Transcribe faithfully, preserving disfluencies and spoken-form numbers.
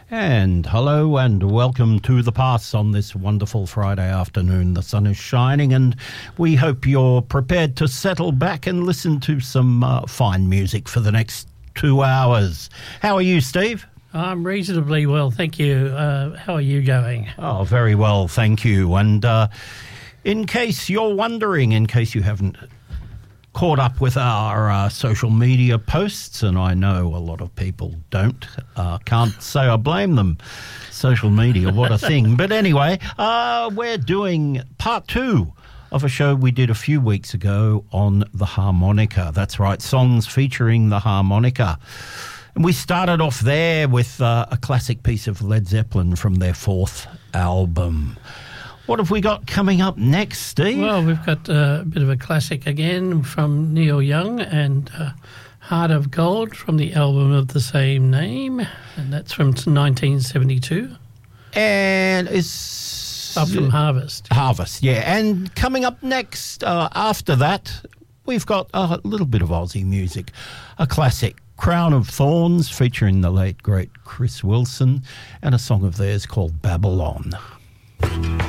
And hello and welcome to The Pass on this wonderful Friday afternoon. The sun is shining and we hope you're prepared to settle back and listen to some uh, fine music for the next two hours. How are you, Steve? I'm reasonably well, thank you. Uh, how are you going? Oh, very well, thank you. And uh, in case you're wondering, in case you haven't caught up with our uh, social media posts, and I know a lot of people don't, uh, can't say I blame them. Social media, what a thing. But anyway, uh, we're doing part two of a show we did a few weeks ago on the harmonica. That's right, songs featuring the harmonica. And we started off there with uh, a classic piece of Led Zeppelin from their fourth album. What have we got coming up next, Steve? Well, we've got uh, a bit of a classic again from Neil Young and uh, Heart of Gold from the album of the same name, and that's from nineteen seventy-two. And it's... Up from Harvest. Harvest, yeah. And coming up next, uh, after that, we've got a little bit of Aussie music, a classic, Crown of Thorns, featuring the late, great Chris Wilson, and a song of theirs called Babylon.